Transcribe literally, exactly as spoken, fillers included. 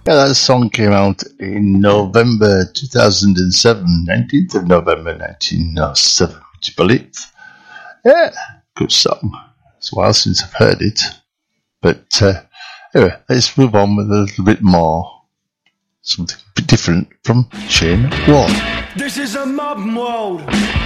Yeah, that song came out in November two thousand seven, nineteenth of November nineteen oh seven, would you believe? Yeah, good song. It's a while since I've heard it. But uh, anyway, let's move on with a little bit more. Something a bit different from Chain One. This is a modern world.